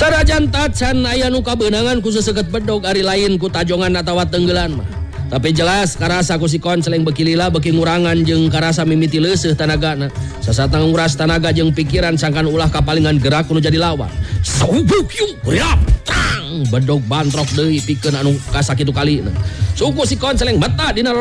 Sarajan tacan aya nu kabeunangan ku seseukeut bedog ari lain ku tajongan atawa tenggelan mah. Tapi jelas karasa ku si konceleng beki lila beki ngurangan jeung karasa mimiti leuseuh tanagana. Sasatna nguras tanaga jeung pikiran sangkan ulah kapalingan gerak nu jadi lawan. Saubuk yung riap tang bedog bantrok deui pikeun anu kasakitu kalina. Suku si konceleng mata dina